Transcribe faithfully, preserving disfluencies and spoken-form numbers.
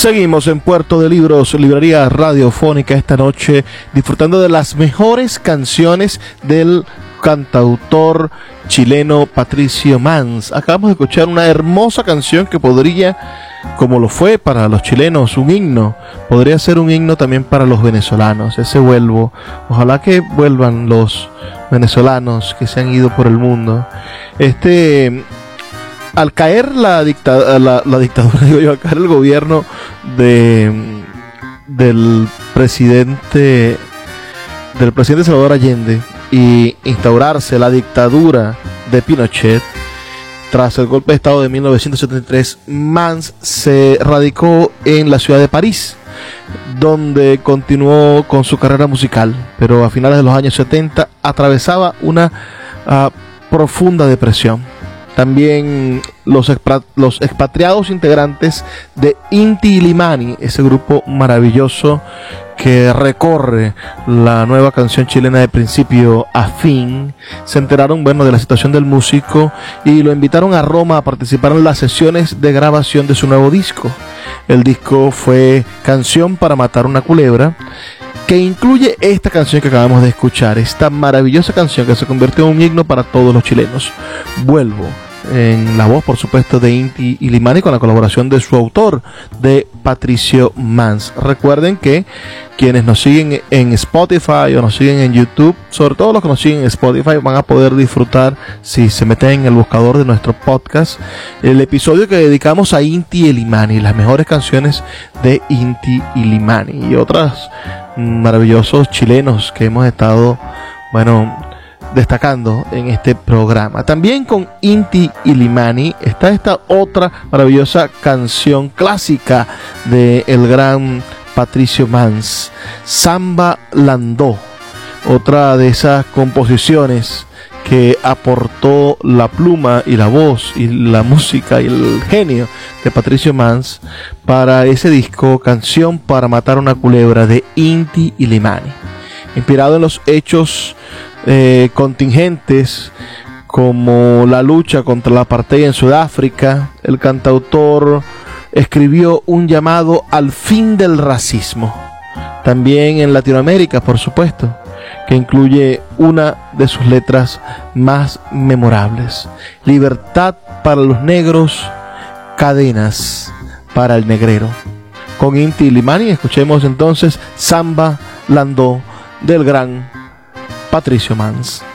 Seguimos en Puerto de Libros, librería radiofónica, esta noche disfrutando de las mejores canciones del cantautor chileno Patricio Mans. Acabamos de escuchar una hermosa canción que podría, como lo fue para los chilenos, un himno, podría ser un himno también para los venezolanos. Ese vuelvo, ojalá que vuelvan los venezolanos que se han ido por el mundo. Este... Al caer la, dicta, la, la dictadura, digo yo, al caer el gobierno de, del presidente del presidente Salvador Allende y instaurarse la dictadura de Pinochet, tras el golpe de estado de mil novecientos setenta y tres, Mans se radicó en la ciudad de París, donde continuó con su carrera musical, pero a finales de los años setenta atravesaba una uh, profunda depresión. También los, expra- los expatriados integrantes de Inti Illimani, ese grupo maravilloso que recorre la nueva canción chilena de principio a fin, se enteraron, bueno, de la situación del músico y lo invitaron a Roma a participar en las sesiones de grabación de su nuevo disco. El disco fue Canción para matar una culebra, que incluye esta canción que acabamos de escuchar, esta maravillosa canción que se convirtió en un himno para todos los chilenos. Vuelvo, en la voz, por supuesto, de Inti Illimani, con la colaboración de su autor, de Patricio Mans. Recuerden que quienes nos siguen en Spotify o nos siguen en YouTube, sobre todo los que nos siguen en Spotify, van a poder disfrutar, si se meten en el buscador de nuestro podcast, el episodio que dedicamos a Inti Illimani, las mejores canciones de Inti Illimani y otros maravillosos chilenos que hemos estado, bueno, destacando en este programa. También con Inti Illimani está esta otra maravillosa canción clásica de el gran Patricio Mans, Samba Landó, otra de esas composiciones que aportó la pluma y la voz y la música y el genio de Patricio Mans para ese disco, Canción para matar una culebra, de Inti Illimani, inspirado en los hechos eh, contingentes como la lucha contra la apartheid en Sudáfrica. El cantautor escribió un llamado al fin del racismo, también en Latinoamérica, por supuesto, que incluye una de sus letras más memorables: libertad para los negros, cadenas para el negrero. Con Inti Illimani escuchemos entonces Samba Landó del gran Patricio Mans.